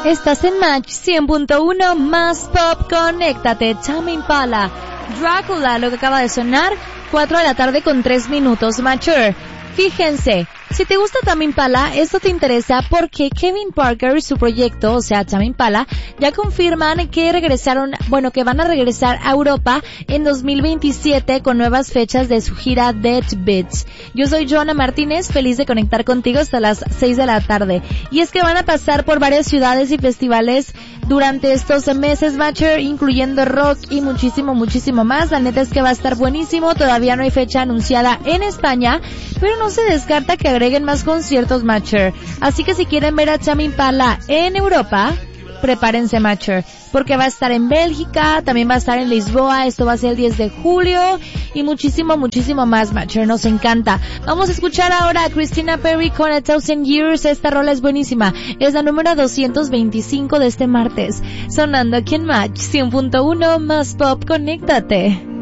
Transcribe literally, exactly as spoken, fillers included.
Estás en Match cien punto uno más pop, conéctate. Tame Impala, Drácula, lo que acaba de sonar, cuatro de la tarde con tres minutos. Mature, fíjense, si te gusta Tame Impala, esto te interesa porque Kevin Parker y su proyecto, o sea, Tame Impala, ya confirman que regresaron, bueno, que van a regresar a Europa en dos mil veintisiete con nuevas fechas de su gira Dead Beats. Yo soy Joana Martínez, feliz de conectar contigo hasta las seis de la tarde. Y es que van a pasar por varias ciudades y festivales durante estos meses, Matcher, incluyendo rock y muchísimo, muchísimo más. La neta es que va a estar buenísimo, todavía no hay fecha anunciada en España, pero no se descarta que agreguen más conciertos, Matcher. Así que si quieren ver a Tame Impala en Europa, prepárense, Matcher, porque va a estar en Bélgica, también va a estar en Lisboa, esto va a ser el diez de julio, y muchísimo, muchísimo más, Matcher, nos encanta. Vamos a escuchar ahora a Christina Perri con A Thousand Years. Esta rola es buenísima, es la número doscientos veinticinco de este martes, sonando aquí en Match cien punto uno más pop, conéctate.